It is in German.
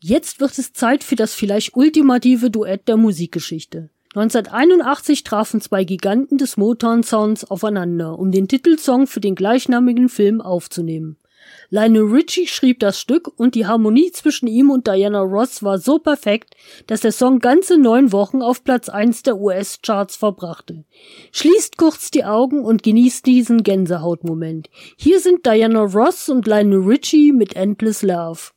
Jetzt wird es Zeit für das vielleicht ultimative Duett der Musikgeschichte. 1981 trafen zwei Giganten des Motown-Sounds aufeinander, um den Titelsong für den gleichnamigen Film aufzunehmen. Lionel Richie schrieb das Stück und die Harmonie zwischen ihm und Diana Ross war so perfekt, dass der Song ganze 9 Wochen auf Platz 1 der US-Charts verbrachte. Schließt kurz die Augen und genießt diesen Gänsehautmoment. Hier sind Diana Ross und Lionel Richie mit Endless Love.